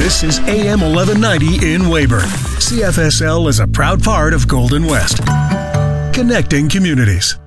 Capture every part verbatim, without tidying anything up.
This is A M eleven ninety in Weyburn. C F S L is a proud part of Golden West. Connecting communities.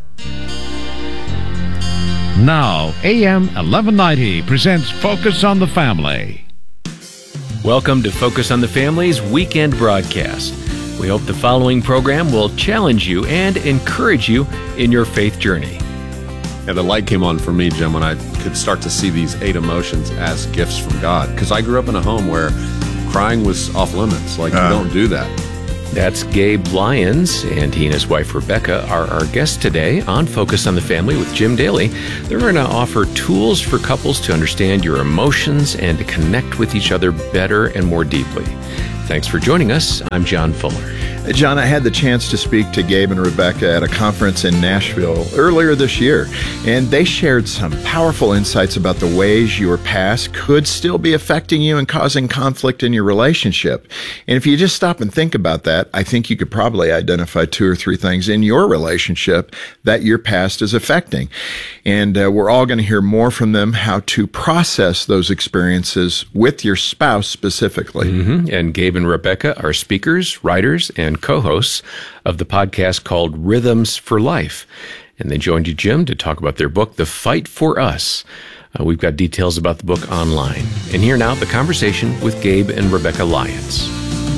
Now, A M eleven ninety presents Focus on the Family. Welcome to Focus on the Family's weekend broadcast. We hope the following program will challenge you and encourage you in your faith journey. Yeah, the light came on for me, Jim, when I could start to see these eight emotions as gifts from God. Because I grew up in a home where crying was off limits. Like, uh, you don't do that. That's Gabe Lyons, and he and his wife Rebecca are our guests today on Focus on the Family with Jim Daly. They're going to offer tools for couples to understand your emotions and to connect with each other better and more deeply. Thanks for joining us. I'm John Fuller. John, I had the chance to speak to Gabe and Rebecca at a conference in Nashville earlier this year, and they shared some powerful insights about the ways your past could still be affecting you and causing conflict in your relationship. And if you just stop and think about that, I think you could probably identify two or three things in your relationship that your past is affecting. And uh, we're all going to hear more from them how to process those experiences with your spouse specifically. Mm-hmm. And Gabe and Rebecca are speakers, writers, and co-hosts of the podcast called Rhythms for Life. And they joined you, Jim, to talk about their book, The Fight for Us. Uh, we've got details about the book online. And here now, the conversation with Gabe and Rebecca Lyons.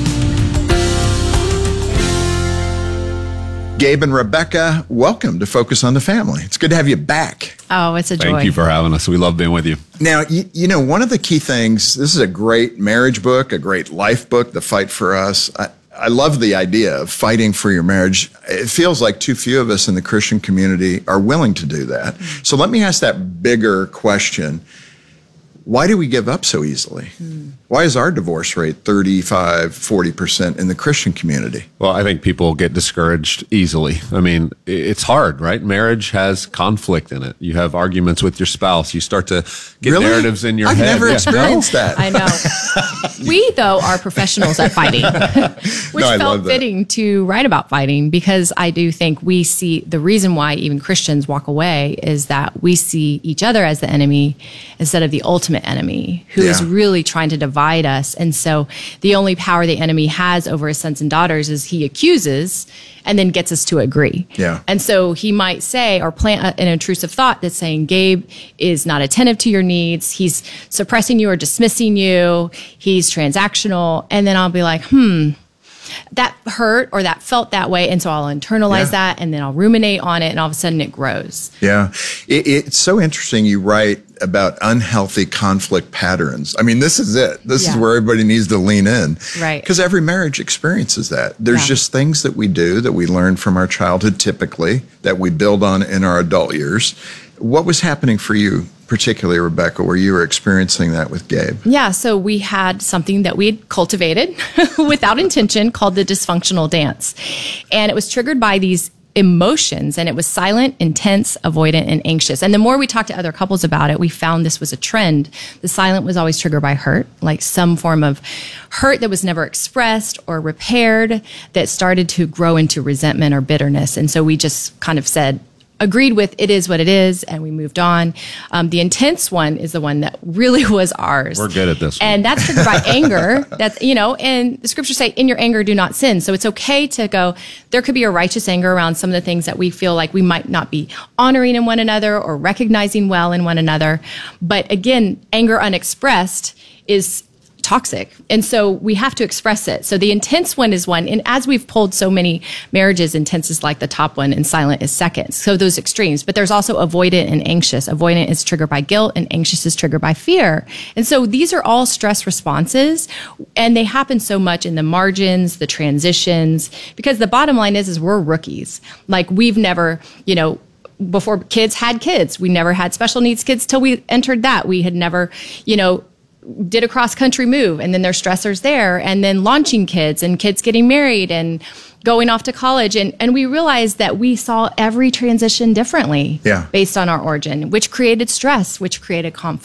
Gabe and Rebecca, welcome to Focus on the Family. It's good to have you back. Oh, it's a joy. Thank you for having us. We love being with you. Now, you, you know, one of the key things, this is a great marriage book, a great life book, The Fight for Us. I, I love the idea of fighting for your marriage. It feels like too few of us in the Christian community are willing to do that. Mm. So let me ask that bigger question. Why do we give up so easily? Mm. Why is our divorce rate thirty-five, forty percent in the Christian community? Well, I think people get discouraged easily. I mean, it's hard, right? Marriage has conflict in it. You have arguments with your spouse. You start to get really? narratives in your I've head. I've never yeah. experienced no? that. I know. We, though, are professionals at fighting, which no, felt fitting to write about fighting, because I do think we see the reason why even Christians walk away is that we see each other as the enemy instead of the ultimate enemy, who yeah. is really trying to divide us. And so the only power the enemy has over his sons and daughters is he accuses and then gets us to agree. Yeah. And so he might say or plant an intrusive thought that's saying Gabe is not attentive to your needs. He's suppressing you or dismissing you. He's transactional. And then I'll be like, hmm, that hurt or that felt that way. And so I'll internalize yeah. that and then I'll ruminate on it and all of a sudden it grows. Yeah. It, it's so interesting you write about unhealthy conflict patterns. I mean, this is it. This yeah. is where everybody needs to lean in. Right. Because every marriage experiences that. There's yeah. just things that we do that we learn from our childhood typically that we build on in our adult years. What was happening for you, particularly, Rebecca, where you were experiencing that with Gabe? Yeah, so we had something that we had cultivated without intention called the dysfunctional dance. And it was triggered by these emotions, and it was silent, intense, avoidant, and anxious. And the more we talked to other couples about it, we found this was a trend. The silent was always triggered by hurt, like some form of hurt that was never expressed or repaired that started to grow into resentment or bitterness. And so we just kind of said, agreed with it is what it is, and we moved on. Um, the intense one is the one that really was ours. We're good at this one. And that's triggered by anger. That's, you know, and the scriptures say, in your anger, do not sin. So it's okay to go, there could be a righteous anger around some of the things that we feel like we might not be honoring in one another or recognizing well in one another. But again, anger unexpressed is toxic. And so we have to express it. So the intense one is one. And as we've pulled so many marriages, intense is like the top one and silent is second. So those extremes. But there's also avoidant and anxious. Avoidant is triggered by guilt and anxious is triggered by fear. And so these are all stress responses. And they happen so much in the margins, the transitions, because the bottom line is, is we're rookies. Like we've never, you know, before kids had kids, we never had special needs kids till we entered that. We had never, you know, did a cross-country move, and then there's stressors there, and then launching kids and kids getting married and going off to college. And, and we realized that we saw every transition differently yeah. based on our origin, which created stress, which created conflict.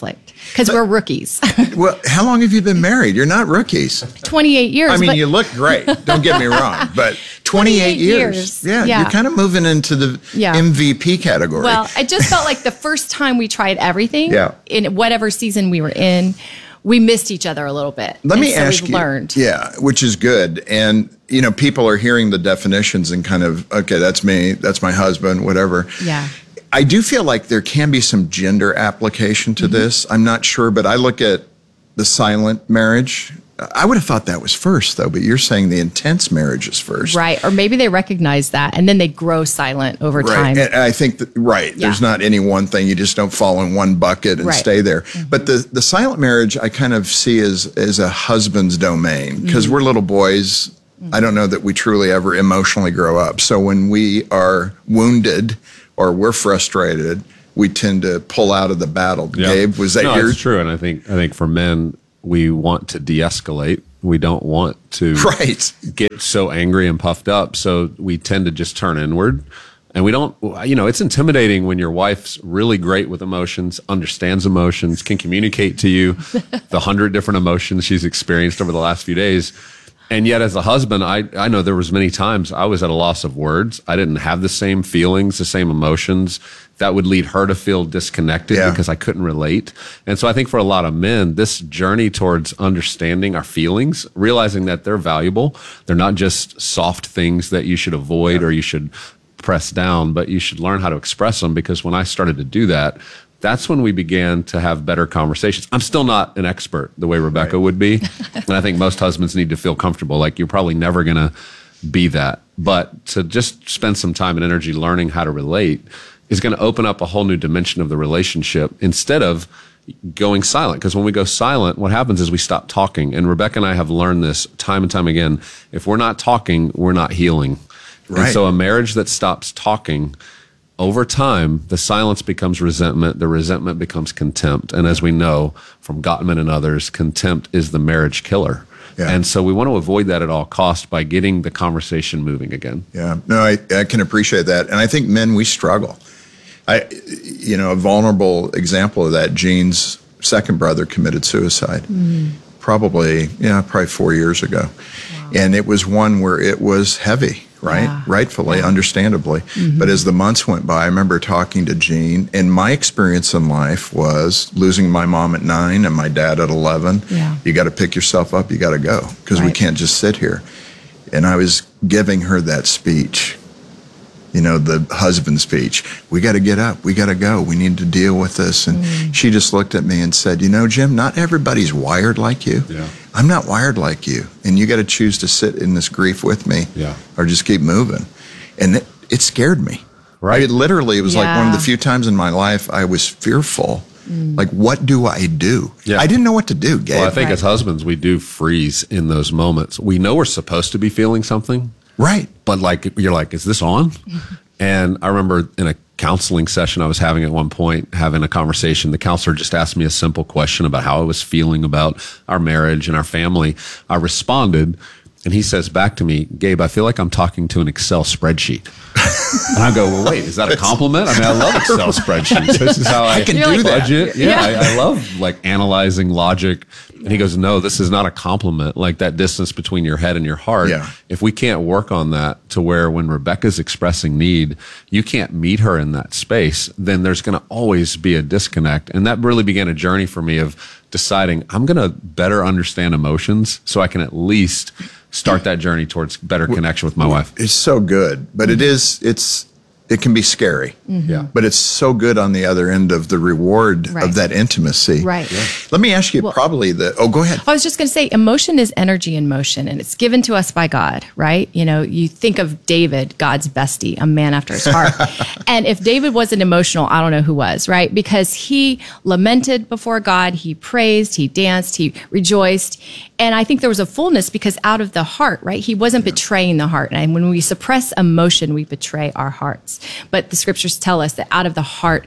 because we're rookies. Well, how long have you been married? You're not rookies. twenty-eight years. I mean, but you look great. Don't get me wrong, but twenty-eight, years. years. Yeah, Yeah. you're kind of moving into the Yeah. M V P category. Well, I just felt like the first time we tried everything, Yeah. in whatever season we were in, we missed each other a little bit. Let And me so ask we've you. learned. Yeah, which is good. And, you know, people are hearing the definitions and kind of, okay, that's me, that's my husband, whatever. Yeah. I do feel like there can be some gender application to Mm-hmm. this. I'm not sure, but I look at the silent marriage. I would have thought that was first, though, but you're saying the intense marriage is first. Right. Or maybe they recognize that and then they grow silent over Right. time. And I think that, right. Yeah. There's not any one thing. You just don't fall in one bucket and Right. stay there. But the, the silent marriage I kind of see as, as a husband's domain because Mm-hmm. we're little boys. I don't know that we truly ever emotionally grow up. So when we are wounded or we're frustrated, we tend to pull out of the battle. Yeah. Gabe, was that no, yours? it's true. And I think, I think for men, we want to de-escalate. We don't want to Right. get so angry and puffed up. So we tend to just turn inward. And we don't, you know, it's intimidating when your wife's really great with emotions, understands emotions, can communicate to you the hundred different emotions she's experienced over the last few days. And yet as a husband, I, I know there was many times I was at a loss of words. I didn't have the same feelings, the same emotions that would lead her to feel disconnected Yeah. because I couldn't relate. And so I think for a lot of men, this journey towards understanding our feelings, realizing that they're valuable, they're not just soft things that you should avoid or you should press down, but you should learn how to express them. Because when I started to do that, that's when we began to have better conversations. I'm still not an expert the way Rebecca would be. And I think most husbands need to feel comfortable. Like you're probably never going to be that. But to just spend some time and energy learning how to relate is going to open up a whole new dimension of the relationship instead of going silent. Because when we go silent, what happens is we stop talking. And Rebecca and I have learned this time and time again. If we're not talking, we're not healing. Right. And so a marriage that stops talking, over time, the silence becomes resentment. The resentment becomes contempt. And as we know from Gottman and others, contempt is the marriage killer. Yeah. And so we want to avoid that at all costs by getting the conversation moving again. Yeah, no, I, I can appreciate that. And I think men, we struggle. I, you know, a vulnerable example of that, Gene's second brother committed suicide probably, yeah, probably four years ago. And it was one where it was heavy, right? Yeah. Rightfully, understandably. But as the months went by, I remember talking to Gene, and my experience in life was losing my mom at nine and my dad at eleven. Yeah. You got to pick yourself up, you got to go, because we Right. can't just sit here. And I was giving her that speech, you know, the husband speech. We got to get up. We got to go. We need to deal with this. And she just looked at me and said, you know, Jim, not everybody's wired like you. Yeah. I'm not wired like you. And you got to choose to sit in this grief with me Yeah. or just keep moving. And it, it scared me. Right. I, literally, it was like one of the Yeah. few times in my life I was fearful. Like, what do I do? Yeah. I didn't know what to do, Gabe. Well, I think Right. as husbands, we do freeze in those moments. We know we're supposed to be feeling something, right. but like you're like, is this on? And I remember in a counseling session I was having at one point, having a conversation, the counselor just asked me a simple question about how I was feeling about our marriage and our family. I responded, and he says back to me, Gabe, I feel like I'm talking to an Excel spreadsheet. And I go, well, wait, is that a compliment? I mean, I love Excel spreadsheets. This is how I, I can You're do like, that. budget. Yeah, Yeah. I, I love like analyzing logic. And he goes, no, this is not a compliment. Like that distance between your head and your heart. Yeah. If we can't work on that to where when Rebecca's expressing need, you can't meet her in that space, then there's going to always be a disconnect. And that really began a journey for me of deciding I'm going to better understand emotions so I can at least start that journey towards better connection with my wife. It's so good, but it is, it's, it can be scary. Yeah. But it's so good on the other end of the reward Right. of that intimacy. Right. Let me ask you probably the, oh, go ahead. I was just going to say, emotion is energy in motion, and it's given to us by God, right? You know, you think of David, God's bestie, a man after his heart. And if David wasn't emotional, I don't know who was, right? Because he lamented before God, he praised, he danced, he rejoiced. And I think there was a fullness because out of the heart, right? He wasn't betraying the heart. And when we suppress emotion, we betray our hearts. But the scriptures tell us that out of the heart,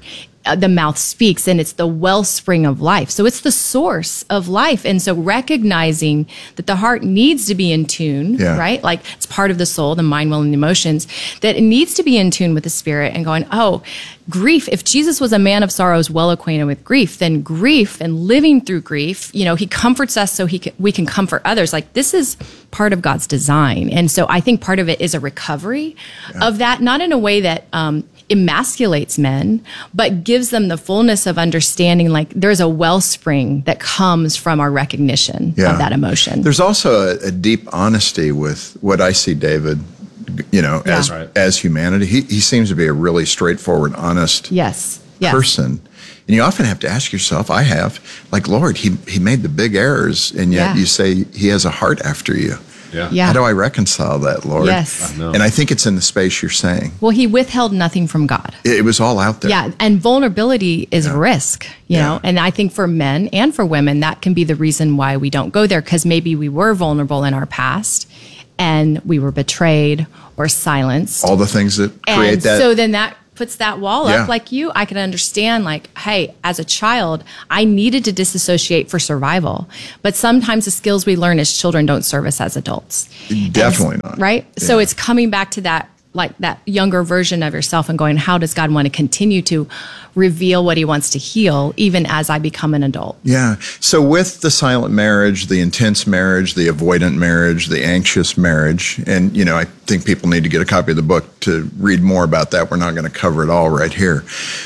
uh, the mouth speaks, and it's the wellspring of life. So it's the source of life. And so recognizing that the heart needs to be in tune, Yeah. right? Like it's part of the soul, the mind, will, and the emotions, that it needs to be in tune with the spirit and going, oh, grief. If Jesus was a man of sorrows, well acquainted with grief, then grief and living through grief, you know, he comforts us so he can, we can comfort others. Like this is part of God's design. And so I think part of it is a recovery yeah. of that, not in a way that um, emasculates men, but gives them the fullness of understanding, like there's a wellspring that comes from our recognition yeah. of that emotion. There's also a, a deep honesty with what I see David, you know, Yeah. as Right. as humanity. He he seems to be a really straightforward, honest Yes. Yes. person. And you often have to ask yourself, I have, like, Lord, he he made the big errors, and yet Yeah. you say he has a heart after you. Yeah. Yeah. How do I reconcile that, Lord? Yes. I know. And I think it's in the space you're saying. Well, he withheld nothing from God. It, it was all out there. Yeah, and vulnerability is risk, you Yeah. know, and I think for men and for women, that can be the reason why we don't go there, because maybe we were vulnerable in our past and we were betrayed or silenced. All the things that create And that. so then that puts that wall Yeah. up. Like you, I can understand, like, hey, as a child, I needed to disassociate for survival. But sometimes the skills we learn as children don't serve us as adults. Definitely And- not. Right? So Yeah. it's coming back to that, like that younger version of yourself and going, how does God want to continue to reveal what he wants to heal, even as I become an adult? Yeah. So with the silent marriage, the intense marriage, the avoidant marriage, the anxious marriage, and, you know, I think people need to get a copy of the book to read more about that. We're not going to cover it all right here.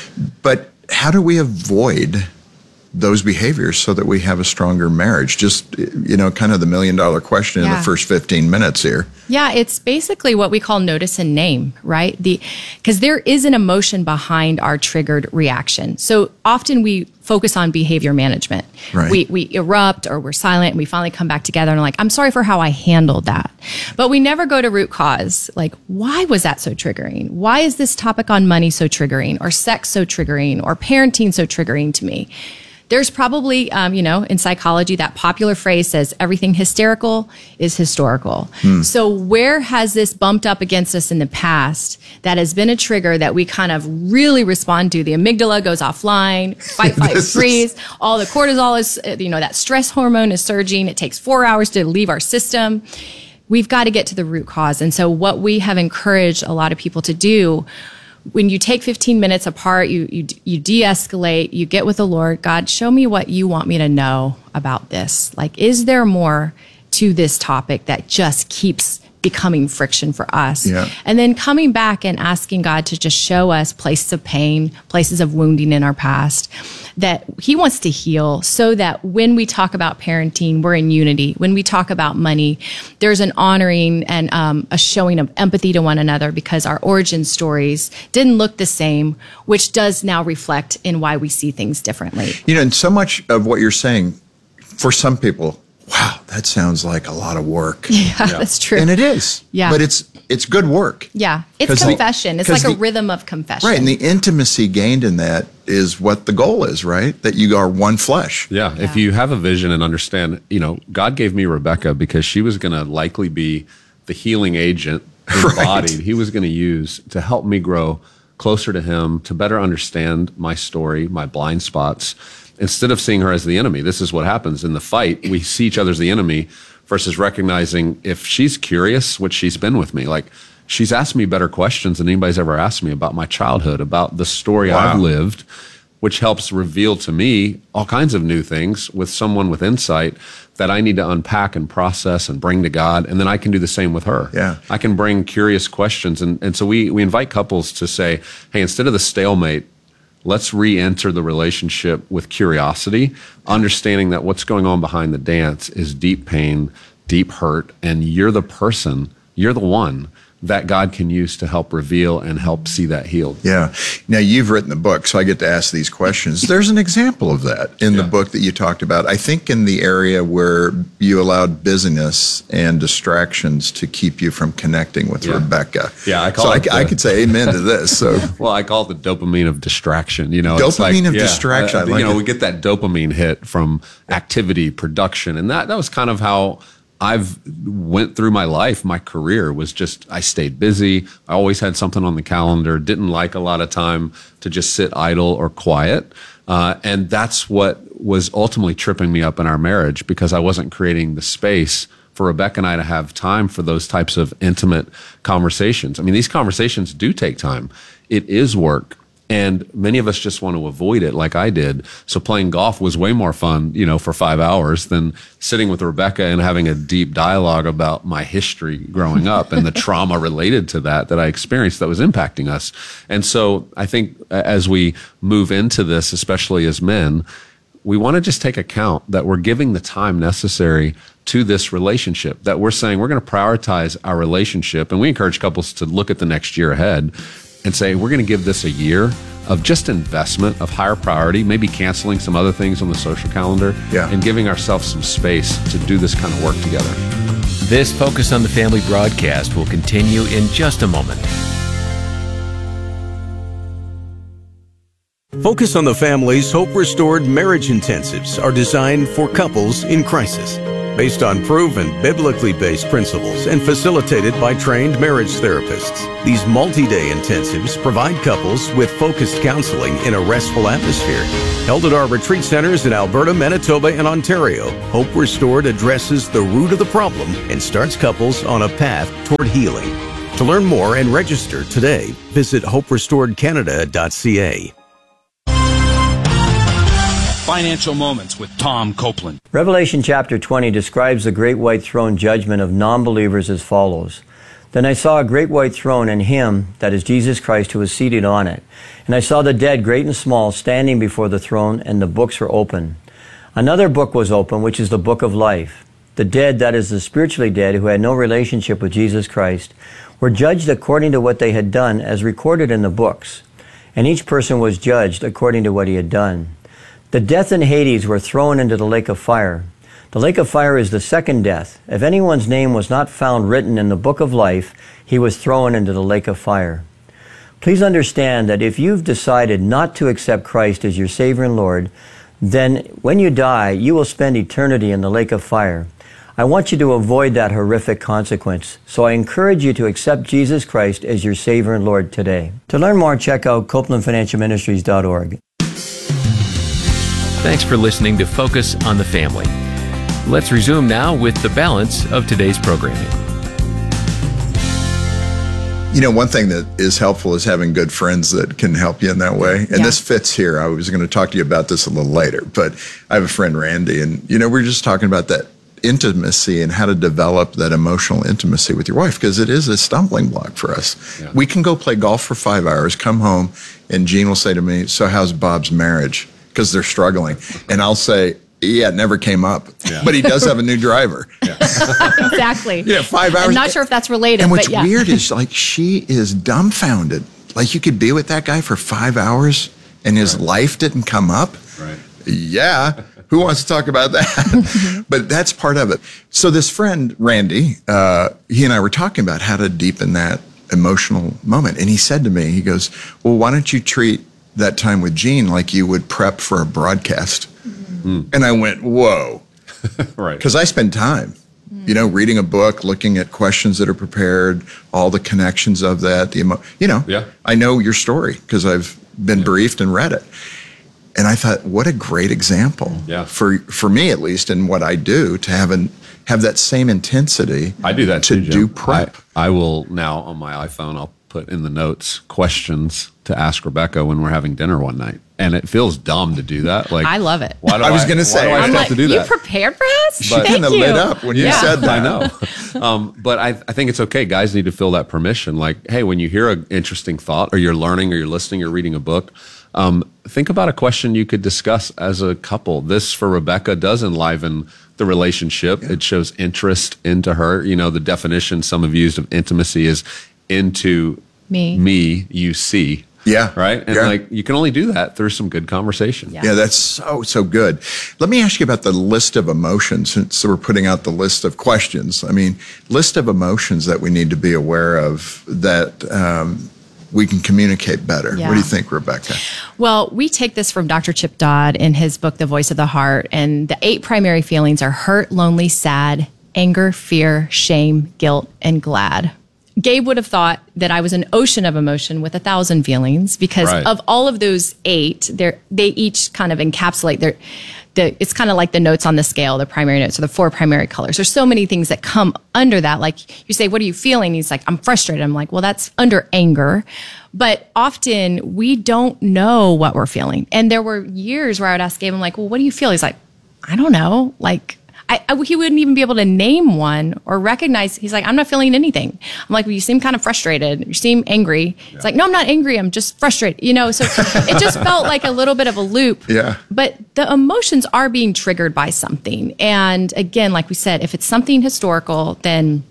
But how do we avoid those behaviors so that we have a stronger marriage? Just, you know, kind of the million dollar question in Yeah. the first fifteen minutes here. Yeah, it's basically what we call notice and name, right? The because there is an emotion behind our triggered reaction. So often we focus on behavior management. Right. We we erupt or we're silent and we finally come back together and are like, I'm sorry for how I handled that. But we never go to root cause. Like, why was that so triggering? Why is this topic on money so triggering, or sex so triggering, or parenting so triggering to me? There's probably, um, you know, in psychology, that popular phrase says everything hysterical is historical. So where has this bumped up against us in the past that has been a trigger that we kind of really respond to? The amygdala goes offline, fight, fight, This is- freeze. All the cortisol is, uh, you know, that stress hormone is surging. It takes four hours to leave our system. We've got to get to the root cause. And so what we have encouraged a lot of people to do, when you take fifteen minutes apart, you you you de-escalate, you get with the Lord. God, show me what you want me to know about this. Like, is there more to this topic that just keeps becoming friction for us? Yeah. And then coming back and asking God to just show us places of pain, places of wounding in our past that he wants to heal, so that when we talk about parenting, we're in unity. When we talk about money, there's an honoring and um, a showing of empathy to one another, because our origin stories didn't look the same, which does now reflect in why we see things differently. You know, and so much of what you're saying, for some people, wow, that sounds like a lot of work. Yeah, that's true. And it is. Yeah. But it's it's good work. yeah, it's 'Cause the- confession. It's 'cause like a the- rhythm of confession. Right. And the intimacy gained in that is what the goal is, right? That you are one flesh. Yeah, if you have a vision and understand, you know, God gave me Rebecca because she was going to likely be the healing agent embodied. He was going to use to help me grow closer to him, to better understand my story, my blind spots, instead of seeing her as the enemy. This is what happens in the fight. We see each other as the enemy versus recognizing if she's curious, which she's been with me, like she's asked me better questions than anybody's ever asked me about my childhood, about the story Wow. I've lived, which helps reveal to me all kinds of new things with someone with insight that I need to unpack and process and bring to God. And then I can do the same with her. Yeah. I can bring curious questions. And, and so we, we invite couples to say, hey, instead of the stalemate, let's re-enter the relationship with curiosity, understanding that what's going on behind the dance is deep pain, deep hurt, and you're the person, you're the one that God can use to help reveal and help see that healed. Yeah. Now, you've written the book, so I get to ask these questions. There's an example of that in the Yeah. book that you talked about. I think in the area where you allowed busyness and distractions to keep you from connecting with Yeah. Rebecca. Yeah, I call so it I, I the- could say amen to this. So Well, I call it the dopamine of distraction. You know, it's Dopamine like, of yeah, distraction. I uh, like you know, it. we get that dopamine hit from activity, production, and that that was kind of how I've went through my life, my career was just, I stayed busy. I always had something on the calendar, didn't like a lot of time to just sit idle or quiet. Uh, and that's what was ultimately tripping me up in our marriage, because I wasn't creating the space for Rebecca and I to have time for those types of intimate conversations. I mean, these conversations do take time. It is work. And many of us just want to avoid it like I did. So playing golf was way more fun, you know, for five hours than sitting with Rebecca and having a deep dialogue about my history growing up and the trauma related to that that I experienced that was impacting us. And so I think as we move into this, especially as men, we want to just take account that we're giving the time necessary to this relationship, that we're saying we're going to prioritize our relationship. And we encourage couples to look at the next year ahead and say, we're going to give this a year of just investment of higher priority, maybe canceling some other things on the social calendar, yeah. and giving ourselves some space to do this kind of work together. This Focus on the Family broadcast will continue in just a moment. Focus on the Family's Hope Restored Marriage Intensives are designed for couples in crisis, based on proven biblically based principles and facilitated by trained marriage therapists. These multi-day intensives provide couples with focused counseling in a restful atmosphere. Held at our retreat centers in Alberta, Manitoba, and Ontario, Hope Restored addresses the root of the problem and starts couples on a path toward healing. To learn more and register today, visit hope restored canada dot c a. Financial Moments with Tom Copeland. Revelation chapter twenty describes the great white throne judgment of non-believers as follows. Then I saw a great white throne, and him, that is Jesus Christ, who was seated on it. And I saw the dead, great and small, standing before the throne, and the books were open. Another book was open, which is the book of life. The dead, that is the spiritually dead, who had no relationship with Jesus Christ, were judged according to what they had done, as recorded in the books. And each person was judged according to what he had done. The death and Hades were thrown into the lake of fire. The lake of fire is the second death. If anyone's name was not found written in the book of life, he was thrown into the lake of fire. Please understand that if you've decided not to accept Christ as your Savior and Lord, then when you die, you will spend eternity in the lake of fire. I want you to avoid that horrific consequence, so I encourage you to accept Jesus Christ as your Savior and Lord today. To learn more, check out copeland financial ministries dot org. Thanks for listening to Focus on the Family. Let's resume now with the balance of today's programming. You know, one thing that is helpful is having good friends that can help you in that way. And yeah. this fits here. I was going to talk to you about this a little later, but I have a friend, Randy, and, you know, we we're just talking about that intimacy and how to develop that emotional intimacy with your wife, because it is a stumbling block for us. Yeah. We can go play golf for five hours, come home, and Gene will say to me, so how's Bob's marriage? Because they're struggling. And I'll say, yeah, it never came up. Yeah. But he does have a new driver. Yeah. Exactly. Yeah, five hours. I'm not sure if that's related. And what's but yeah. weird is, like, she is dumbfounded. Like, you could be with that guy for five hours and his right. life didn't come up. Right. Yeah. Who wants to talk about that? But that's part of it. So this friend, Randy, uh, he and I were talking about how to deepen that emotional moment. And he said to me, he goes, well, why don't you treat that time with Gene like you would prep for a broadcast? Mm-hmm. And I went, whoa. Right. Because I spend time, mm-hmm. you know, reading a book, looking at questions that are prepared, all the connections of that, the emo- you know, yeah. I know your story because I've been yeah. briefed and read it. And I thought, what a great example yeah. for for me, at least, in what I do, to have an have that same intensity. I do that to too, Jim. do prep. I, I will now on my iPhone. I'll put in the notes questions to ask Rebecca when we're having dinner one night, and it feels dumb to do that. Like I love it. Why do I was I, going to say, why do I I'm have like, to do you that? prepared for this? She kind of lit up when you yeah. said that. I know. Um, but I, I think it's okay. Guys need to feel that permission. Like, hey, when you hear an interesting thought, or you're learning, or you're listening, or reading a book, um, think about a question you could discuss as a couple. This, for Rebecca, does enliven the relationship. Yeah. It shows interest into her. You know, the definition some have used of intimacy is into me, me you see. Yeah. Right? And yeah. like, you can only do that through some good conversation. Yeah. yeah, that's so, so good. Let me ask you about the list of emotions, since we're putting out the list of questions. I mean, list of emotions that we need to be aware of that um, we can communicate better. Yeah. What do you think, Rebecca? Well, we take this from Doctor Chip Dodd in his book, The Voice of the Heart. And the eight primary feelings are hurt, lonely, sad, anger, fear, shame, guilt, and glad. Gabe would have thought that I was an ocean of emotion with a thousand feelings because Right. of all of those eight, they're, they each kind of encapsulate their, the, it's kind of like the notes on the scale, the primary notes, or the four primary colors. There's so many things that come under that. Like you say, what are you feeling? He's like, I'm frustrated. I'm like, well, that's under anger. But often we don't know what we're feeling. And there were years where I would ask Gabe, I'm like, well, what do you feel? He's like, I don't know. Like, I, I, he wouldn't even be able to name one or recognize. He's like, I'm not feeling anything. I'm like, well, you seem kind of frustrated. You seem angry. Yeah. It's like, no, I'm not angry. I'm just frustrated. You know, so it just felt like a little bit of a loop. Yeah. But the emotions are being triggered by something. And again, like we said, if it's something historical, then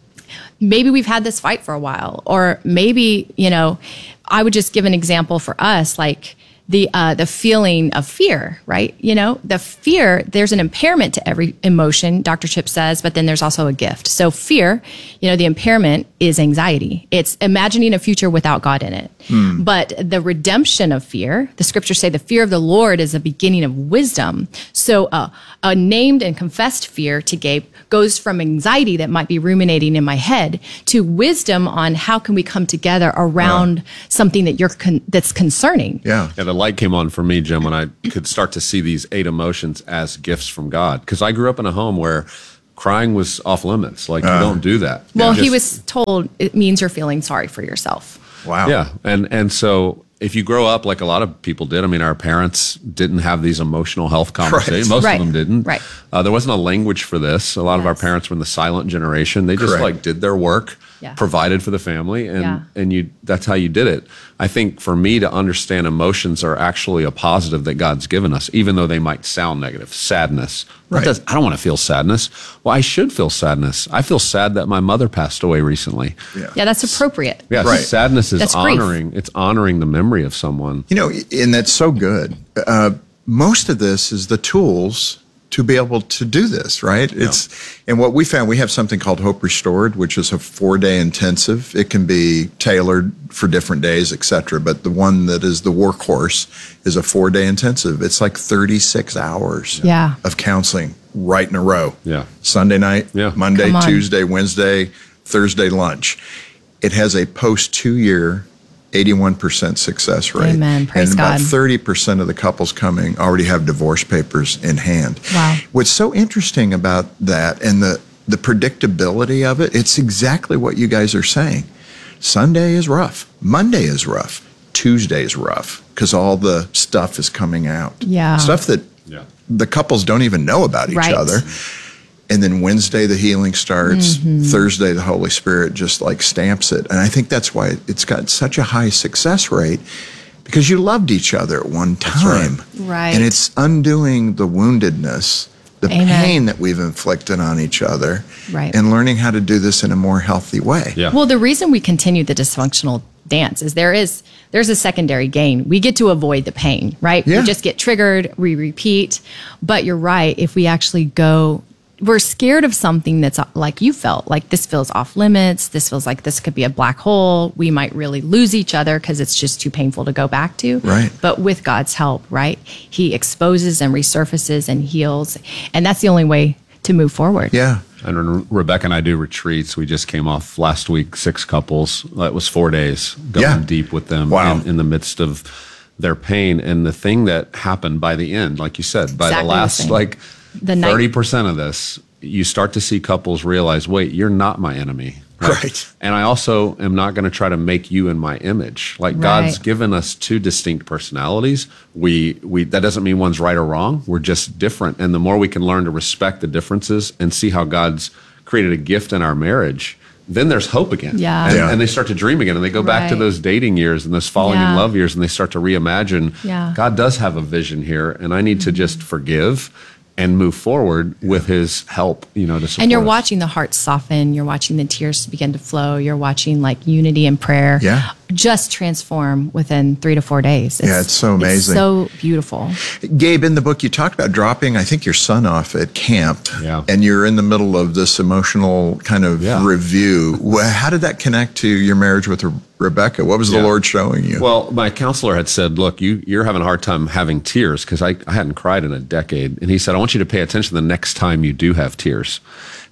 maybe we've had this fight for a while. Or maybe, you know, I would just give an example for us, like, the uh, the feeling of fear, right? You know, the fear, there's an impairment to every emotion, Doctor Chip says, but then there's also a gift. So fear, you know, the impairment is anxiety. It's imagining a future without God in it. Hmm. But the redemption of fear, the scriptures say the fear of the Lord is the beginning of wisdom. So uh, a named and confessed fear to Gabe goes from anxiety that might be ruminating in my head to wisdom on how can we come together around uh. something that you're con- that's concerning. Yeah. Yeah, the light came on for me, Jim, when I could start to see these eight emotions as gifts from God. Because I grew up in a home where crying was off limits. Like, uh, you don't do that. Well, Just, he was told it means you're feeling sorry for yourself. Wow. Yeah. And, and so if you grow up like a lot of people did, I mean, our parents didn't have these emotional health conversations. Right. Most right. of them didn't. Right. Uh, there wasn't a language for this. A lot yes. of our parents were in the silent generation. They just Correct. like did their work, yeah. provided for the family, and, yeah. and you that's how you did it. I think for me to understand emotions are actually a positive that God's given us, even though they might sound negative. Sadness. Right. Does, I don't want to feel sadness. Well, I should feel sadness. I feel sad that my mother passed away recently. Yeah, yeah that's appropriate. Yeah, right. Sadness is that's honoring. Grief. It's honoring the memory of someone. You know, and that's so good. Uh, most of this is the tools to be able to do this, right? Yeah. It's and what we found, we have something called Hope Restored, which is a four-day intensive. It can be tailored for different days, et cetera. But the one that is the workhorse is a four-day intensive. It's like thirty-six hours yeah. of counseling right in a row. Yeah. Sunday night, yeah. Monday, Tuesday, Wednesday, Thursday lunch. It has a post-two-year eighty-one percent success rate. Amen. Praise and God. about thirty percent of the couples coming already have divorce papers in hand. Wow. What's so interesting about that and the, the predictability of it, it's exactly what you guys are saying. Sunday is rough. Monday is rough. Tuesday is rough because all the stuff is coming out. Yeah. Stuff that yeah. the couples don't even know about each right. other. And then Wednesday, the healing starts. Mm-hmm. Thursday, the Holy Spirit just like stamps it. And I think that's why it's got such a high success rate, because you loved each other at one time. Right. right. And it's undoing the woundedness, the Amen. pain that we've inflicted on each other, right. and learning how to do this in a more healthy way. Yeah. Well, the reason we continue the dysfunctional dance is there is there's a secondary gain. We get to avoid the pain, right? Yeah. We just get triggered, we repeat. But you're right, if we actually go we're scared of something that's like you felt, like this feels off limits. This feels like this could be a black hole. We might really lose each other because it's just too painful to go back to. Right. But with God's help, right? He exposes and resurfaces and heals. And that's the only way to move forward. Yeah. And when Rebecca and I do retreats, we just came off last week, six couples. That was four days going Yeah. deep with them Wow. in, in the midst of their pain. And the thing that happened by the end, like you said, by Exactly the the last same. like The night- thirty percent of this, you start to see couples realize, wait, you're not my enemy. Like, Right. And I also am not going to try to make you in my image. Like Right. God's given us two distinct personalities. We we that doesn't mean one's right or wrong. We're just different. And the more we can learn to respect the differences and see how God's created a gift in our marriage, then there's hope again. Yeah. And, Yeah. and they start to dream again, and they go back to Right. those dating years and those falling Yeah. in love years, and they start to reimagine, Yeah. God does have a vision here, and I need to just forgive and move forward with his help, you know, to support And you're us. watching the heart soften. You're watching the tears begin to flow. You're watching like unity and prayer Yeah. just transform within three to four days. Yeah, it's so amazing. It's so beautiful. Gabe, in the book, you talked about dropping, I think, your son off at camp. Yeah. And you're in the middle of this emotional kind of Yeah. review. Well, how did that connect to your marriage with Re- Rebecca? What was the Yeah. Lord showing you? Well, my counselor had said, look, you, you're having a hard time having tears because I, I hadn't cried in a decade. And he said, I want you to pay attention the next time you do have tears.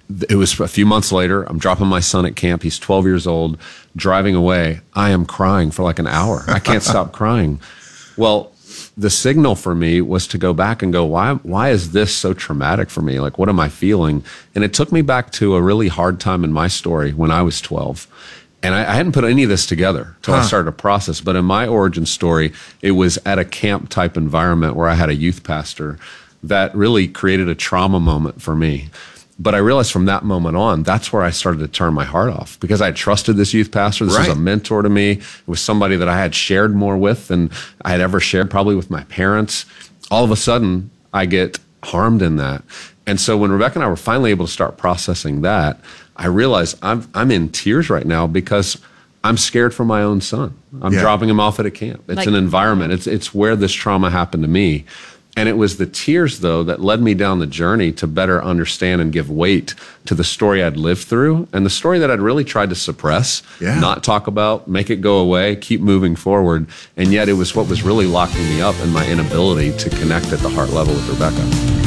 it was a few months later. I'm dropping my son at camp. He's twelve years old, driving away. I am crying for like an hour. I can't stop crying. Well, the signal for me was to go back and go, why, why is this so traumatic for me? Like, what am I feeling? And it took me back to a really hard time in my story when I was twelve. And I, I hadn't put any of this together until huh. I started to process. But in my origin story, it was at a camp type environment where I had a youth pastor that really created a trauma moment for me. But I realized from that moment on, that's where I started to turn my heart off, because I had trusted this youth pastor. This right. was a mentor to me. It was somebody that I had shared more with than I had ever shared, probably with my parents. All of a sudden, I get harmed in that. And so when Rebecca and I were finally able to start processing that, I realized I'm I'm in tears right now because I'm scared for my own son. I'm yeah. dropping him off at a camp. It's like, an environment. It's it's where this trauma happened to me. And it was the tears, though, that led me down the journey to better understand and give weight to the story I'd lived through and the story that I'd really tried to suppress, yeah. not talk about, make it go away, keep moving forward. And yet it was what was really locking me up and my inability to connect at the heart level with Rebecca.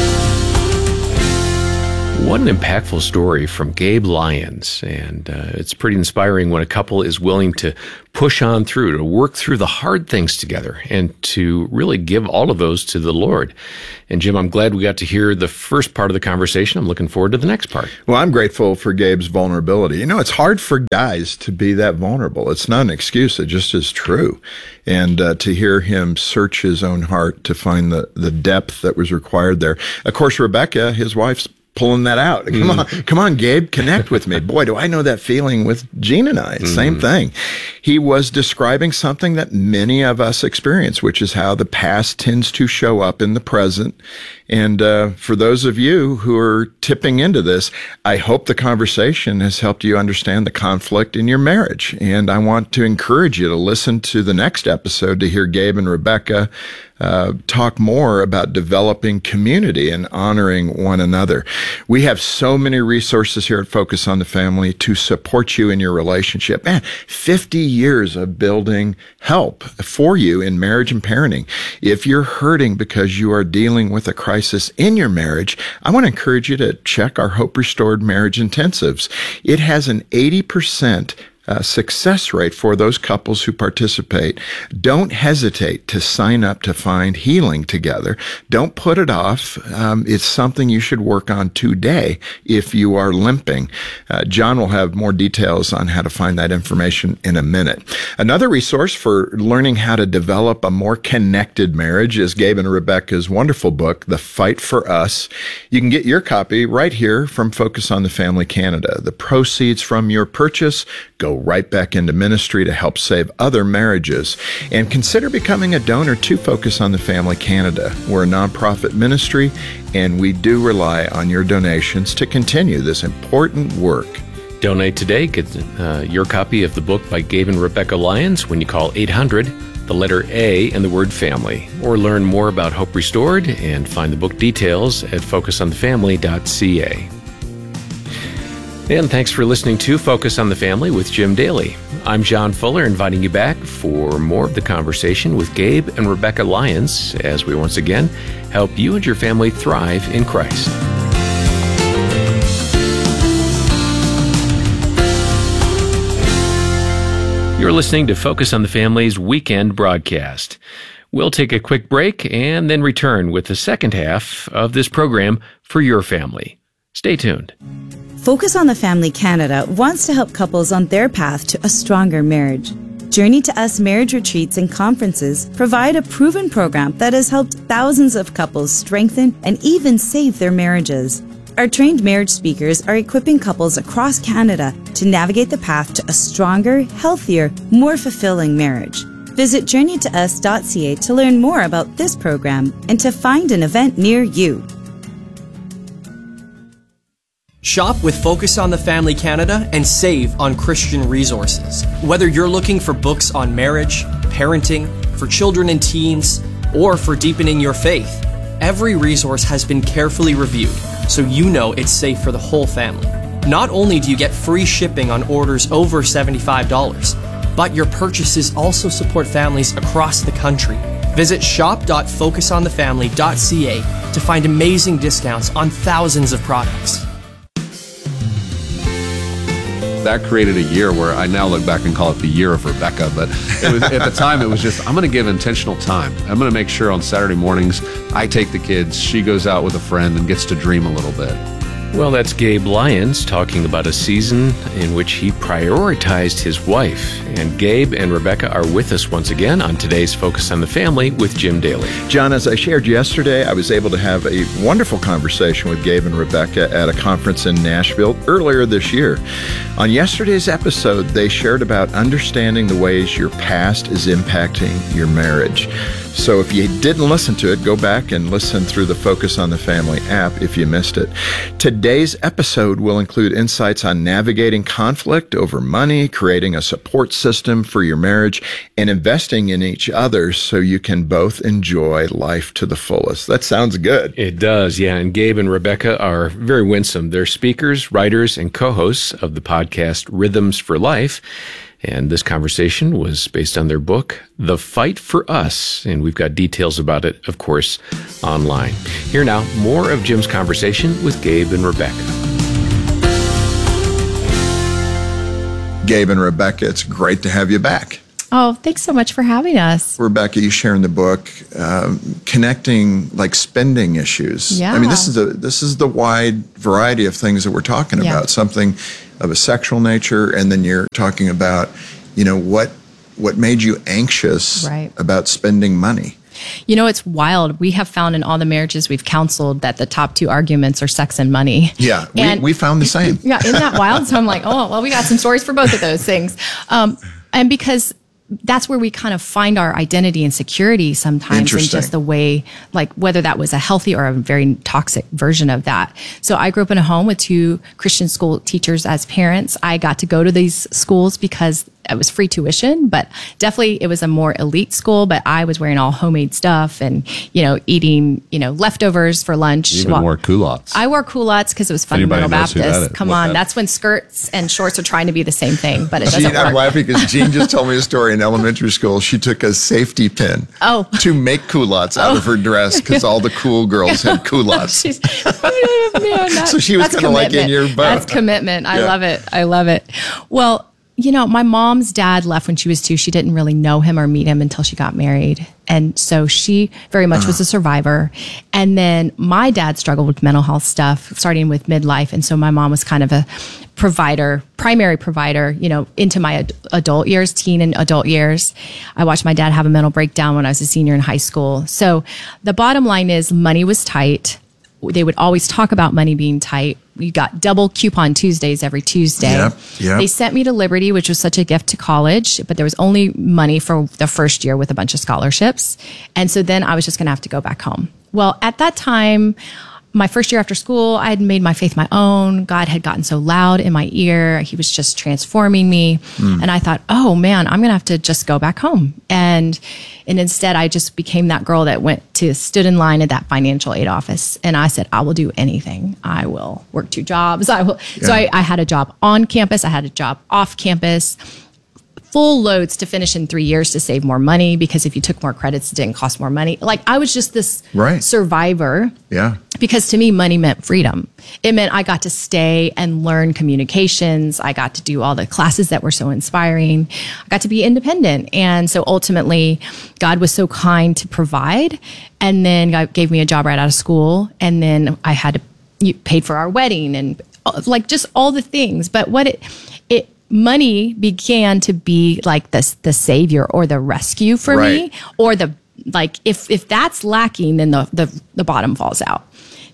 What an impactful story from Gabe Lyons, and uh, it's pretty inspiring when a couple is willing to push on through, to work through the hard things together, and to really give all of those to the Lord. And Jim, I'm glad we got to hear the first part of the conversation. I'm looking forward to the next part. Well, I'm grateful for Gabe's vulnerability. You know, it's hard for guys to be that vulnerable. It's not an excuse. It just is true. And uh, to hear him search his own heart to find the, the depth that was required there. Of course, Rebecca, his wife's pulling that out. Come mm. on, come on, Gabe, connect with me. Boy, do I know that feeling with Gene and I. Mm. Same thing. He was describing something that many of us experience, which is how the past tends to show up in the present. And uh, for those of you who are tipping into this, I hope the conversation has helped you understand the conflict in your marriage. And I want to encourage you to listen to the next episode to hear Gabe and Rebecca Uh, talk more about developing community and honoring one another. We have so many resources here at Focus on the Family to support you in your relationship. Man, fifty years of building help for you in marriage and parenting. If you're hurting because you are dealing with a crisis in your marriage, I want to encourage you to check our Hope Restored Marriage Intensives. It has an eighty percent Uh, success rate for those couples who participate. Don't hesitate to sign up to find healing together. Don't put it off. Um, it's something you should work on today if you are limping. Uh, John will have more details on how to find that information in a minute. Another resource for learning how to develop a more connected marriage is Gabe and Rebecca's wonderful book, The Fight for Us. You can get your copy right here from Focus on the Family Canada. The proceeds from your purchase go right back into ministry to help save other marriages. And consider becoming a donor to Focus on the Family Canada. We're a nonprofit ministry, and we do rely on your donations to continue this important work. Donate today. Get uh, your copy of the book by Gabe and Rebecca Lyons when you call eight hundred, the letter A, and the word family. Or learn more about Hope Restored and find the book details at focus on the family dot c a. And thanks for listening to Focus on the Family with Jim Daly. I'm John Fuller, inviting you back for more of the conversation with Gabe and Rebecca Lyons as we once again help you and your family thrive in Christ. You're listening to Focus on the Family's weekend broadcast. We'll take a quick break and then return with the second half of this program for your family. Stay tuned. Focus on the Family Canada wants to help couples on their path to a stronger marriage. Journey to Us marriage retreats and conferences provide a proven program that has helped thousands of couples strengthen and even save their marriages. Our trained marriage speakers are equipping couples across Canada to navigate the path to a stronger, healthier, more fulfilling marriage. Visit journey to us dot c a to learn more about this program and to find an event near you. Shop with Focus on the Family Canada and save on Christian resources. Whether you're looking for books on marriage, parenting, for children and teens, or for deepening your faith, every resource has been carefully reviewed so you know it's safe for the whole family. Not only do you get free shipping on orders over seventy-five dollars, but your purchases also support families across the country. Visit shop dot focus on the family dot c a to find amazing discounts on thousands of products. that created a year where I now look back and call it the year of Rebecca. But it was, at the time, it was just, I'm going to give intentional time. I'm going to make sure on Saturday mornings, I take the kids, she goes out with a friend and gets to dream a little bit. Well, that's Gabe Lyons talking about a season in which he prioritized his wife. And Gabe and Rebecca are with us once again on today's Focus on the Family with Jim Daly. John, as I shared yesterday, I was able to have a wonderful conversation with Gabe and Rebecca at a conference in Nashville earlier this year. On yesterday's episode, they shared about understanding the ways your past is impacting your marriage. So if you didn't listen to it, go back and listen through the Focus on the Family app if you missed it. Today's episode will include insights on navigating conflict over money, creating a support system for your marriage, and investing in each other so you can both enjoy life to the fullest. That sounds good. It does, yeah. And Gabe and Rebecca are very winsome. They're speakers, writers, and co-hosts of the podcast Rhythms for Life. And this conversation was based on their book, The Fight for Us. And we've got details about it, of course, online. Here now, more of Jim's conversation with Gabe and Rebecca. Gabe and Rebecca, it's great to have you back. Oh, thanks so much for having us. Rebecca, you share in the book um, connecting like spending issues. Yeah. I mean, this is the this is the wide variety of things that we're talking Yeah. about. Something of a sexual nature, and then you're talking about, you know, what what made you anxious Right. about spending money. You know, it's wild. We have found in all the marriages we've counseled that the top two arguments are sex and money. Yeah, we, And- we found the same. Yeah, isn't that wild? So I'm like, oh, well, we got some stories for both of those things. Um, and because that's where we kind of find our identity and security sometimes in Interesting. just the way, like whether that was a healthy or a very toxic version of that. So I grew up in a home with two Christian school teachers as parents. I got to go to these schools because it was free tuition, but definitely it was a more elite school, but I was wearing all homemade stuff and, you know, eating, you know, leftovers for lunch. You even Well, wore culottes. I wore culottes because it was Anybody fundamental knows who that Baptist. is. Come What on, that- that's when skirts and shorts are trying to be the same thing, but it doesn't Jean, I'm work. laughing because Jean just told me a story in elementary school. She took a safety pin Oh. to make culottes out of her dress because all the cool girls had culottes. She's, man, that- So she was that's kinda like in commitment. your boat. That's commitment. I Yeah. love it. I love it. Well, you know, my mom's dad left when she was two. She didn't really know him or meet him until she got married. And so she very much was a survivor. And then my dad struggled with mental health stuff, starting with midlife. And so my mom was kind of a provider, primary provider, you know, into my ad- adult years, teen and adult years. I watched my dad have a mental breakdown when I was a senior in high school. So the bottom line is money was tight. They would always talk about money being tight. We got double coupon Tuesdays every Tuesday. Yep, yep. They sent me to Liberty, which was such a gift to college, but there was only money for the first year with a bunch of scholarships. And so then I was just going to have to go back home. Well, at that time, my first year after school, I had made my faith my own. God had gotten so loud in my ear. He was just transforming me. And I thought, oh man, I'm going to have to just go back home. And, and instead I just became that girl that went to, stood in line at that financial aid office. And I said, I will do anything. I will work two jobs. I will. So I, I had a job on campus. I had a job off campus. Full loads to finish in three years to save more money, because if you took more credits, it didn't cost more money. Like I was just this Right. survivor, Yeah. because to me, money meant freedom. It meant I got to stay and learn communications. I got to do all the classes that were so inspiring. I got to be independent. And so ultimately, God was so kind to provide. And then God gave me a job right out of school. And then I had to you paid for our wedding and uh, like just all the things. But what it, it, money began to be like the, the savior or the rescue for Right. me, or the, like, if, if that's lacking, then the, the, the bottom falls out.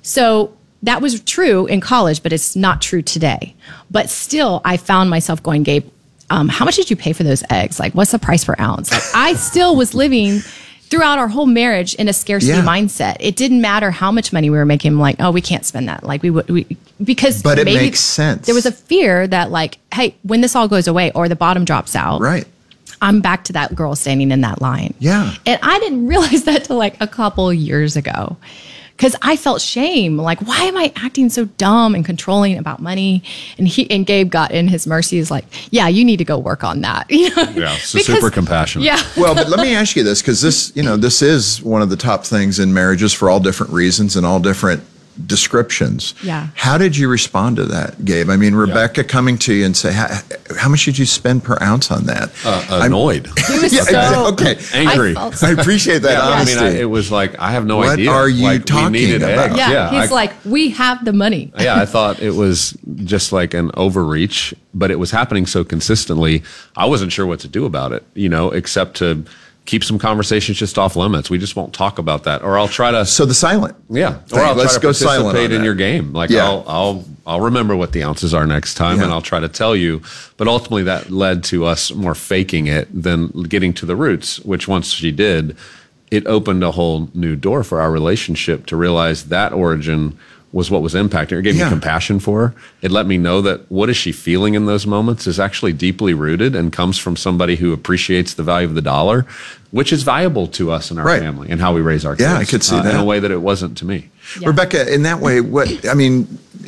So that was true in college, but it's not true today. But still, I found myself going, Gabe, um, how much did you pay for those eggs? Like, what's the price per ounce? Like, I still was living throughout our whole marriage in a scarcity Yeah. mindset. It didn't matter how much money we were making. I'm like, oh, we can't spend that. Like we would, we, because But it maybe makes sense. There was a fear that like, hey, when this all goes away or the bottom drops out, Right. I'm back to that girl standing in that line. Yeah. And I didn't realize that till like a couple years ago. Cause I felt shame. Like, why am I acting so dumb and controlling about money? And he and Gabe got in his mercy is like, yeah, you need to go work on that. You know? Yeah, so Because- super compassionate. Yeah. Well, but let me ask you this, because this, you know, this is one of the top things in marriages for all different reasons and all different descriptions. Yeah. How did you respond to that, Gabe? I mean, Rebecca yeah. coming to you and say, how, how much did you spend per ounce on that? Uh, annoyed. He was so okay. Angry. I, I appreciate that yeah, honesty. I mean, I, it was like, I have no what idea. What are you like, talking we needed about? Eggs. Yeah, yeah, he's I, like, we have the money. yeah, I thought it was just like an overreach, but it was happening so consistently. I wasn't sure what to do about it, you know, except to keep some conversations just off limits. We just won't talk about that, or I'll try to. So the silent, yeah, thing. or I'll Let's try to go silent participate on in that. your game. Like yeah. I'll, I'll, I'll remember what the ounces are next time, yeah. and I'll try to tell you. But ultimately, that led to us more faking it than getting to the roots. Which once she did, it opened a whole new door for our relationship to realize that origin was what was impacting her. It gave yeah. me compassion for her. It let me know that what is she feeling in those moments is actually deeply rooted and comes from somebody who appreciates the value of the dollar, which is valuable to us and our right. family and how we raise our kids. Yeah, I could see uh, that. in a way that it wasn't to me. Yeah. Rebecca, in that way, what, I mean,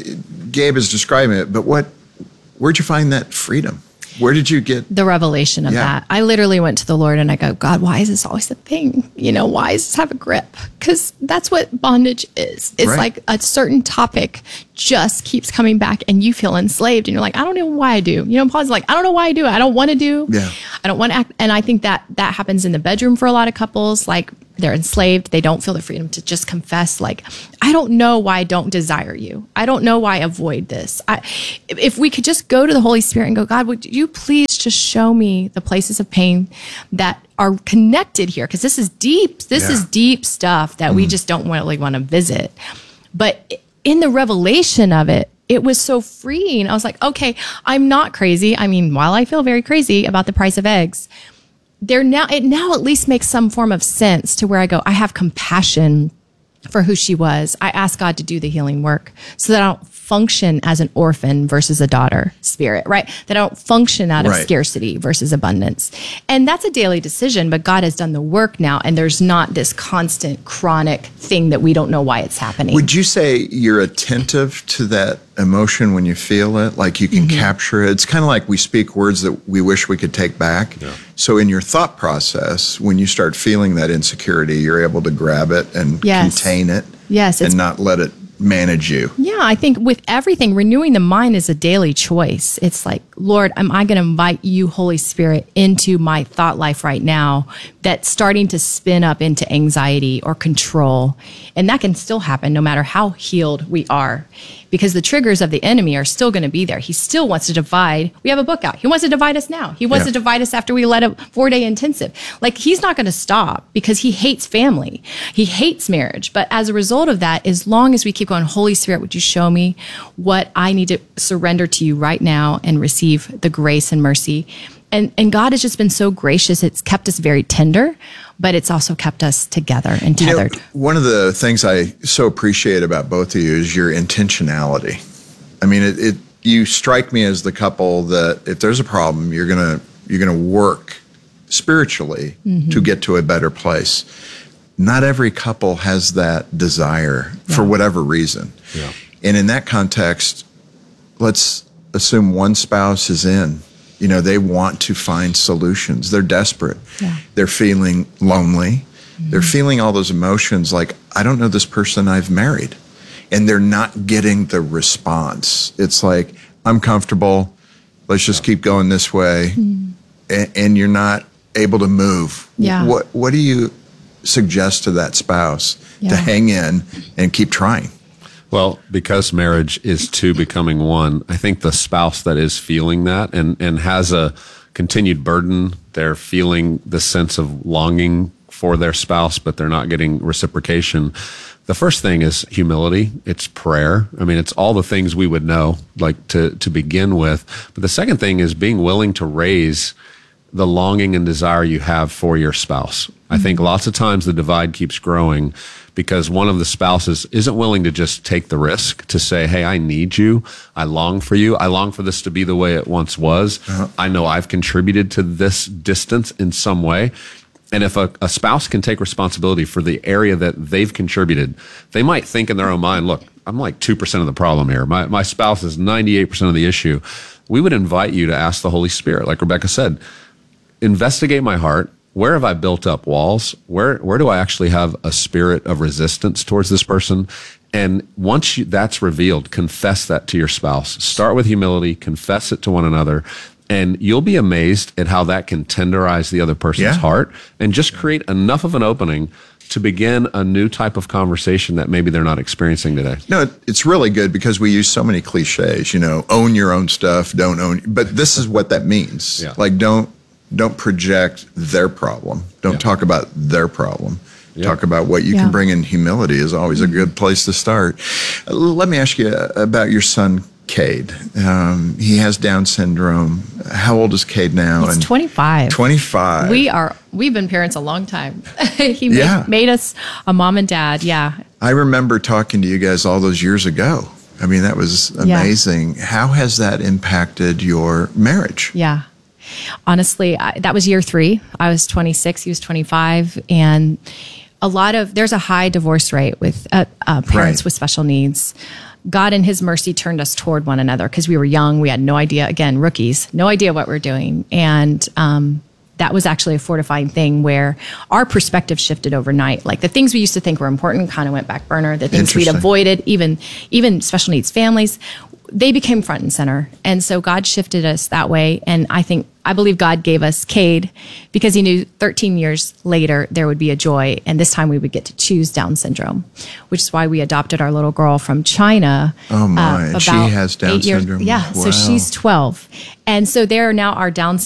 Gabe is describing it, but what, where'd you find that freedom? Where did you get the revelation of yeah. that? I literally went to the Lord and I go, God, why is this always a thing? You know, why does this have a grip? Because that's what bondage is. It's right. like a certain topic just keeps coming back and you feel enslaved and you're like, I don't know why I do. You know, Paul's like, I don't know why I do it. I don't want to do. Yeah. I don't want to act. And I think that that happens in the bedroom for a lot of couples. Like they're enslaved. They don't feel the freedom to just confess. Like, I don't know why I don't desire you. I don't know why I avoid this. I, if we could just go to the Holy Spirit and go, God, would you please just show me the places of pain that are connected here? Because this is deep. This yeah. is deep stuff that mm. we just don't really want to visit. But in the revelation of it, it was so freeing. I was like, okay, I'm not crazy. I mean, while I feel very crazy about the price of eggs, there now it now at least makes some form of sense to where I go, I have compassion for who she was. I ask God to do the healing work so that I don't function as an orphan versus a daughter spirit, right? That I don't function out of right. scarcity versus abundance. And that's a daily decision, but God has done the work now, and there's not this constant chronic thing that we don't know why it's happening. Would you say you're attentive to that emotion when you feel it? Like you can mm-hmm. capture it? It's kind of like we speak words that we wish we could take back. Yeah. So in your thought process, when you start feeling that insecurity, you're able to grab it and yes. contain it yes, and not let it manage you. Yeah, I think with everything, renewing the mind is a daily choice. It's like, Lord, am I going to invite you, Holy Spirit, into my thought life right now that's starting to spin up into anxiety or control? And that can still happen no matter how healed we are, because the triggers of the enemy are still going to be there. He still wants to divide. We have a book out. He wants to divide us now. He wants yeah. to divide us after we led a four-day intensive. Like, he's not going to stop because he hates family. He hates marriage. But as a result of that, as long as we keep going, Holy Spirit, would you show me what I need to surrender to you right now and receive the grace and mercy? And and God has just been so gracious. It's kept us very tender, but it's also kept us together and tethered. You know, one of the things I so appreciate about both of you is your intentionality. I mean, it, it you strike me as the couple that if there's a problem, you're gonna you're gonna work spiritually mm-hmm. to get to a better place. Not every couple has that desire yeah. for whatever reason. Yeah. And in that context, let's assume one spouse is in. You know, they want to find solutions. They're desperate. Yeah. They're feeling lonely. Mm-hmm. They're feeling all those emotions like, I don't know this person I've married. And they're not getting the response. It's like, I'm comfortable. Let's just keep going this way. Mm-hmm. And, and you're not able to move. Yeah. What, what do you suggest to that spouse yeah. to hang in and keep trying? Well, because marriage is two becoming one, I think the spouse that is feeling that and, and has a continued burden, they're feeling the sense of longing for their spouse, but they're not getting reciprocation. The first thing is humility. It's prayer. I mean, it's all the things we would know, like to, to begin with. But the second thing is being willing to raise the longing and desire you have for your spouse. I mm-hmm. think lots of times the divide keeps growing because one of the spouses isn't willing to just take the risk to say, hey, I need you. I long for you. I long for this to be the way it once was. Uh-huh. I know I've contributed to this distance in some way. And if a, a spouse can take responsibility for the area that they've contributed, they might think in their own mind, look, I'm like two percent of the problem here. My, my spouse is ninety-eight percent of the issue. We would invite you to ask the Holy Spirit, like Rebecca said, investigate my heart. Where have I built up walls? Where where do I actually have a spirit of resistance towards this person? And once you, that's revealed, confess that to your spouse. Start with humility, confess it to one another, and you'll be amazed at how that can tenderize the other person's Yeah. heart and just create enough of an opening to begin a new type of conversation that maybe they're not experiencing today. No, it- it's really good because we use so many cliches, you know, own your own stuff, don't own, but this is what that means. Yeah. Like, don't, don't project their problem. Don't Yeah. talk about their problem. Yeah. Talk about what you Yeah. can bring in. Humility is always a good place to start. Uh, Let me ask you about your son, Cade. Um, he has Down syndrome. How old is Cade now? He's And twenty-five. twenty-five. We are, we've been parents a long time. he made, Yeah. made us a mom and dad. Yeah. I remember talking to you guys all those years ago. I mean, that was Yeah. amazing. How has that impacted your marriage? Yeah. Honestly, I, that was year three. I was twenty-six, he was twenty-five. And a lot of, there's a high divorce rate with uh, uh, parents Right. with special needs. God in his mercy turned us toward one another because we were young. We had no idea, again, rookies, no idea what we're doing. And um, that was actually a fortifying thing where our perspective shifted overnight. Like the things we used to think were important kind of went back burner. The things we'd Interesting. avoided, even even special needs families, they became front and center. And so God shifted us that way. And I think, I believe God gave us Cade because he knew thirteen years later there would be a joy. And this time we would get to choose Down syndrome, which is why we adopted our little girl from China. Oh, my. uh, And she about has Down eight years- syndrome. Yeah. So Wow. she's twelve. And so there now are Down